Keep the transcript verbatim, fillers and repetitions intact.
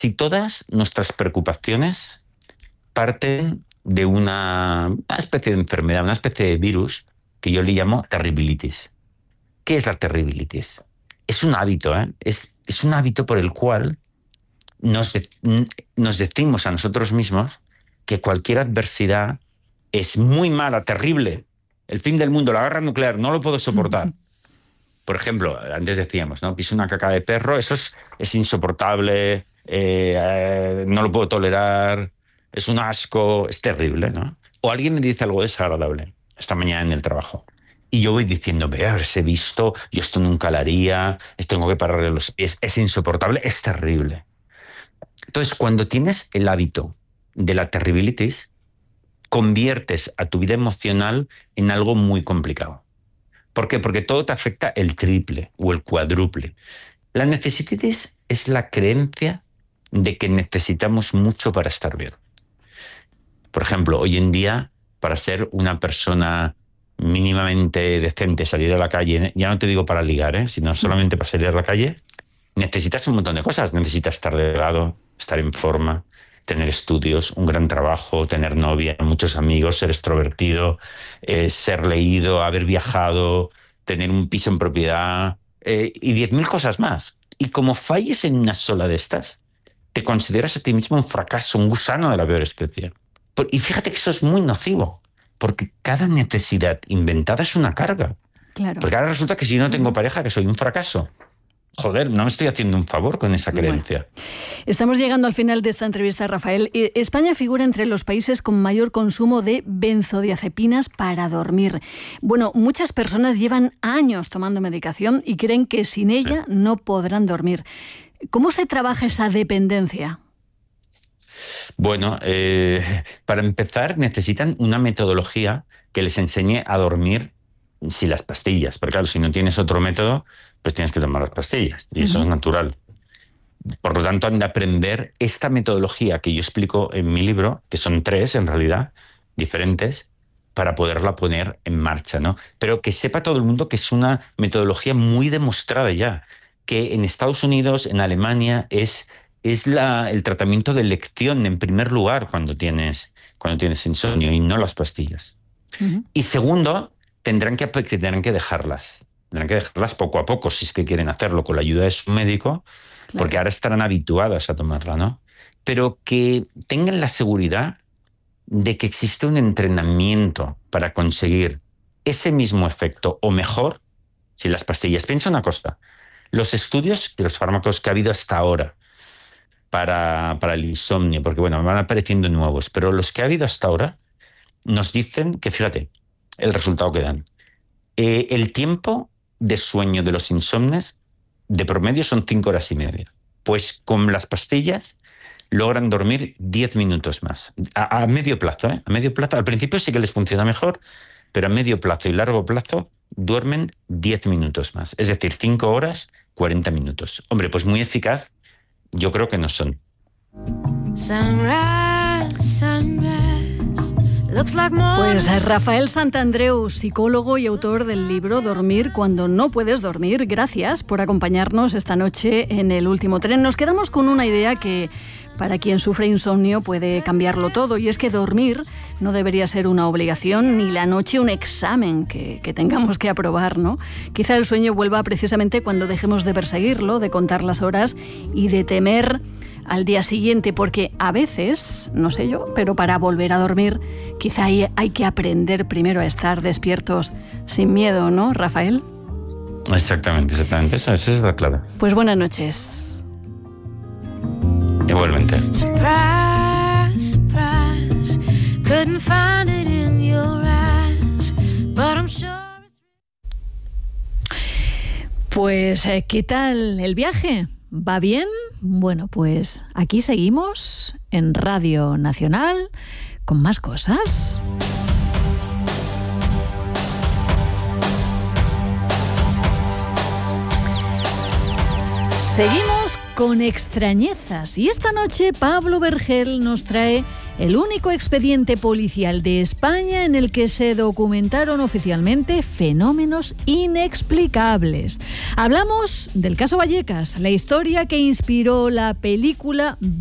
Si todas nuestras preocupaciones parten de una, una especie de enfermedad, una especie de virus que yo le llamo terribilitis. ¿Qué es la terribilitis? Es un hábito, ¿eh? es, es un hábito por el cual nos, de, nos decimos a nosotros mismos que cualquier adversidad es muy mala, terrible. El fin del mundo, la guerra nuclear, no lo puedo soportar. Por ejemplo, antes decíamos, ¿no? Piso una caca de perro, eso es, es insoportable, eh, eh, no lo puedo tolerar, es un asco, es terrible, ¿no? O alguien me dice algo desagradable esta mañana en el trabajo. Y yo voy diciendo, ve, haberse visto, yo esto nunca lo haría, tengo que pararle los pies, es insoportable, es terrible. Entonces, cuando tienes el hábito de la terribilitis, conviertes a tu vida emocional en algo muy complicado. ¿Por qué? Porque todo te afecta el triple o el cuádruple. La necesitis es la creencia de que necesitamos mucho para estar bien. Por ejemplo, hoy en día, para ser una persona mínimamente decente, salir a la calle, ya no te digo para ligar, ¿eh? sino solamente para salir a la calle, necesitas un montón de cosas. Necesitas estar delgado, estar en forma, tener estudios, un gran trabajo, tener novia, muchos amigos, ser extrovertido, eh, ser leído, haber viajado, tener un piso en propiedad eh, y diez mil cosas más. Y como falles en una sola de estas, te consideras a ti mismo un fracaso, un gusano de la peor especie. Y fíjate que eso es muy nocivo, porque cada necesidad inventada es una carga. Claro. Porque ahora resulta que si no tengo pareja, que soy un fracaso. Joder, no me estoy haciendo un favor con esa creencia. Bueno, estamos llegando al final de esta entrevista, Rafael. España figura entre los países con mayor consumo de benzodiazepinas para dormir. Bueno, muchas personas llevan años tomando medicación y creen que sin ella sí. no podrán dormir. ¿Cómo se trabaja esa dependencia? Bueno, eh, para empezar necesitan una metodología que les enseñe a dormir sin las pastillas. Porque claro, si no tienes otro método, pues tienes que tomar las pastillas. Y eso uh-huh. es natural. Por lo tanto, han de aprender esta metodología que yo explico en mi libro, que son tres en realidad, diferentes, para poderla poner en marcha, ¿no? Pero que sepa todo el mundo que es una metodología muy demostrada ya, que en Estados Unidos, en Alemania, es, es la, el tratamiento de elección en primer lugar cuando tienes, cuando tienes insomnio y no las pastillas. Uh-huh. Y segundo, tendrán que, tendrán que dejarlas. Tendrán que dejarlas poco a poco, si es que quieren hacerlo con la ayuda de su médico, claro. porque ahora estarán habituadas a tomarla, ¿no? Pero que tengan la seguridad de que existe un entrenamiento para conseguir ese mismo efecto o mejor sin las pastillas. Piensa una cosa, los estudios de los fármacos que ha habido hasta ahora para, para el insomnio, porque bueno, me van apareciendo nuevos, pero los que ha habido hasta ahora nos dicen que, fíjate, el resultado que dan. Eh, el tiempo de sueño de los insomnes de promedio son cinco horas y media. Pues con las pastillas logran dormir diez minutos más. A, a medio plazo, ¿eh? A medio plazo. Al principio sí que les funciona mejor, pero a medio plazo y largo plazo duermen diez minutos más. Es decir, cinco horas, cuarenta minutos. Hombre, pues muy eficaz, yo creo que no son. Sunrise, sunrise. Pues Rafael Santandreu, psicólogo y autor del libro Dormir cuando no puedes dormir, gracias por acompañarnos esta noche en El Último Tren. Nos quedamos con una idea que para quien sufre insomnio puede cambiarlo todo, y es que dormir no debería ser una obligación ni la noche un examen que, que tengamos que aprobar, ¿no? Quizá el sueño vuelva precisamente cuando dejemos de perseguirlo, de contar las horas y de temer al día siguiente, porque a veces, no sé yo, pero para volver a dormir quizá hay, hay que aprender primero a estar despiertos sin miedo, ¿no, Rafael? Exactamente, exactamente, eso, eso es la clave. Pues buenas noches. Igualmente. Surprise, surprise, couldn't find it in your eyes, but I'm sure. Pues, ¿qué tal el viaje? ¿Va bien? Bueno, pues aquí seguimos en Radio Nacional con más cosas. Seguimos con extrañezas y esta noche Pablo Vergel nos trae el único expediente policial de España en el que se documentaron oficialmente fenómenos inexplicables. Hablamos del caso Vallecas, la historia que inspiró la película